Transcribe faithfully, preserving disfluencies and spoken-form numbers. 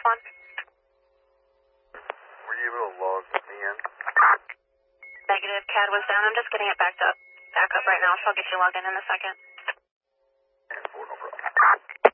one. Were you able to log me in? Negative, C A D was down. I'm just getting it backed up. Back up right now, so I'll get you logged in in a second. And four, no problem.